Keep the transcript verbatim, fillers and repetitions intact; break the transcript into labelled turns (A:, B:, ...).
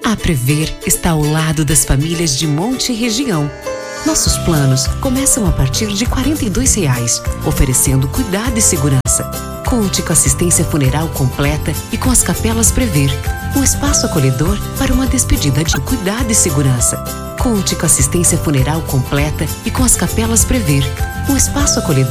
A: A Prever está ao lado das famílias de Monte e região. Nossos planos começam a partir de quarenta e dois reais, oferecendo cuidado e segurança. Conte com assistência funeral completa e com as capelas Prever, um espaço acolhedor para uma despedida de cuidado e segurança. Conte com assistência funeral completa e com as capelas Prever, um espaço acolhedor